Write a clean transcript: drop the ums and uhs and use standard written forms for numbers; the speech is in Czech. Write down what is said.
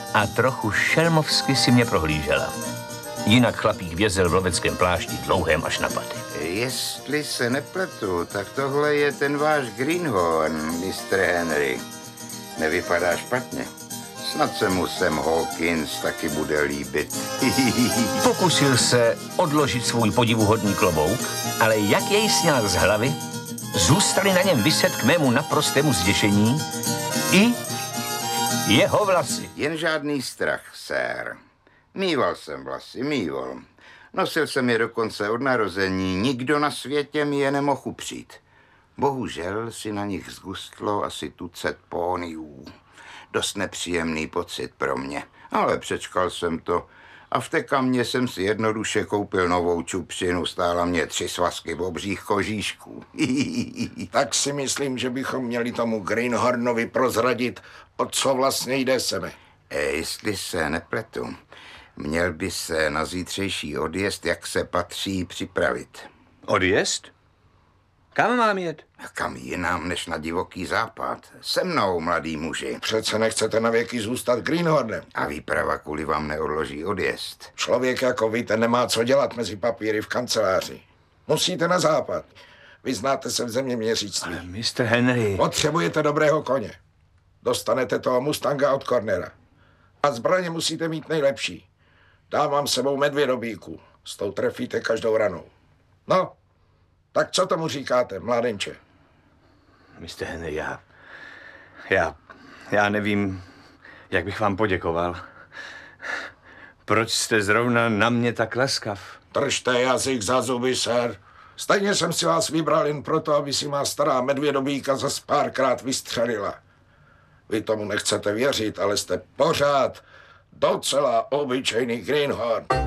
a trochu šelmovsky si mě prohlížela. Jinak chlapík vězel v loveckém plášti dlouhém až na paty. Jestli se nepletu, tak tohle je ten váš Greenhorn, Mr. Henry. Nevypadá špatně. Snad se mu Sam Hawkins taky bude líbit. Pokusil se odložit svůj podivuhodný klobouk, ale jak jej sněl z hlavy, zůstaly na něm viset k mému naprostému zděšení i jeho vlasy. Jen žádný strach, sir. Mýval jsem vlasy, mýval. Nosil jsem je dokonce od narození, nikdo na světě mi je nemohl upřít. Bohužel si na nich zgustlo asi tucet póniů. Dost nepříjemný pocit pro mě, ale přečkal jsem to a v té kamě jsem si jednoduše koupil novou čupřinu, stála mě 3 svazky obřích kožíšků. Tak si myslím, že bychom měli tomu Greenhornovi prozradit, o co vlastně jde sebe. Jestli se nepletu, měl by se na zítřejší odjezd, jak se patří, připravit. Odjezd? Kam mám jet? Kam jinam než na divoký západ? Se mnou, mladý muži. Přece nechcete na věky zůstat Greenhornem. A výprava kvůli vám neodloží odjezd. Člověk jako vy, ten nemá co dělat mezi papíry v kanceláři. Musíte na západ. Vy znáte se v zeměměřictví. Ale Mr. Henry... Potřebujete dobrého koně. Dostanete toho Mustanga od Cornera. A zbraně musíte mít nejlepší. Dám vám sebou medvědobíku. S tou trefíte každou ranou. No, tak co tomu říkáte, mládenče? Mr. Henry, já nevím, jak bych vám poděkoval. Proč jste zrovna na mě tak laskav? Držte jazyk za zuby, sir. Stejně jsem si vás vybral jen proto, aby si má stará medvědobíka zas párkrát vystřelila. Vy tomu nechcete věřit, ale jste pořád docela obyčejný Greenhorn.